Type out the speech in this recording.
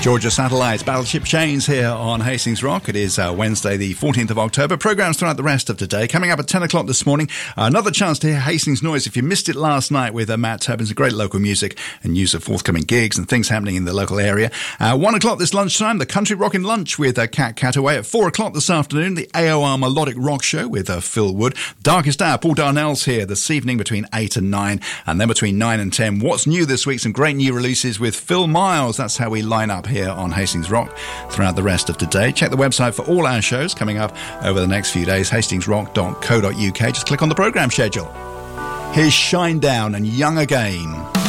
Georgia Satellites, Battleship Chains here on Hastings Rock. It is Wednesday, the 14th of October. Programs throughout the rest of today. Coming up at 10 o'clock this morning, another chance to hear Hastings Noise. If you missed it last night with Matt Turbin, great local music and news of forthcoming gigs and things happening in the local area. 1 o'clock this lunchtime, the Country Rockin' Lunch with Cat Cataway. At 4 o'clock this afternoon, the AOR Melodic Rock Show with Phil Wood. Darkest Hour, Paul Darnell's here this evening between 8 and 9. And then between 9 and 10, what's new this week? Some great new releases with Phil Miles. That's how we line up here on Hastings Rock throughout the rest of today. Check the website for all our shows coming up over the next few days, hastingsrock.co.uk. Just click on the programme schedule. Here's Shine Down and Young Again.